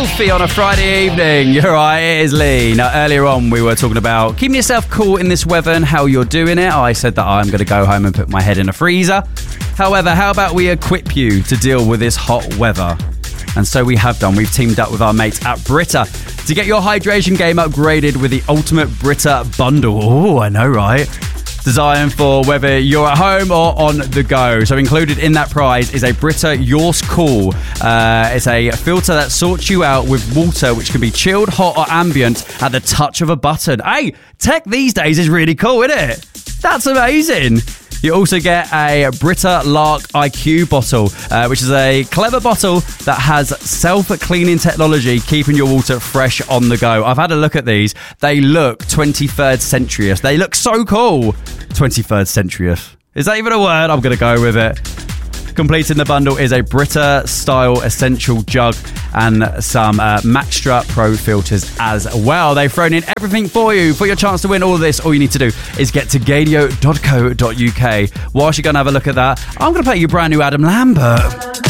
Wolfie on a Friday evening. You're right, it is Lee. Now, earlier on, we were talking about keeping yourself cool in this weather and how you're doing it. I said that I'm going to go home and put my head in a freezer. However, how about we equip you to deal with this hot weather? And so we have done. We've teamed up with our mates at Brita to get your hydration game upgraded with the Ultimate Brita Bundle. Oh, I know, right? Designed for whether you're at home or on the go. So included in that prize is a Brita Yours Cool. It's a filter that sorts you out with water which can be chilled, hot or ambient at the touch of a button. Hey, tech these days is really cool, isn't it? That's amazing. You also get a Brita Lark IQ bottle, which is a clever bottle that has self-cleaning technology, keeping your water fresh on the go. I've had a look at these. They look 23rd century-ish. They look so cool. 23rd century-ish. Is that even a word? I'm going to go with it. Completing the bundle is a Brita-style essential jug and some Maxtra Pro filters as well. They've thrown in everything for you. For your chance to win all of this, all you need to do is get to gadio.co.uk. Whilst you're going to have a look at that, I'm going to play you brand new Adam Lambert.